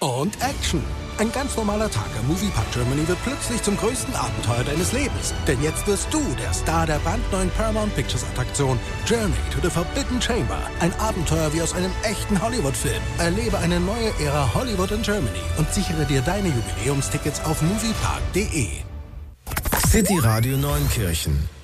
Und Action. Ein ganz normaler Tag am Moviepark Germany wird plötzlich zum größten Abenteuer deines Lebens. Denn jetzt wirst du der Star der brandneuen Paramount Pictures Attraktion Journey to the Forbidden Chamber. Ein Abenteuer wie aus einem echten Hollywood-Film. Erlebe eine neue Ära Hollywood in Germany und sichere dir deine Jubiläumstickets auf moviepark.de. City Radio Neunkirchen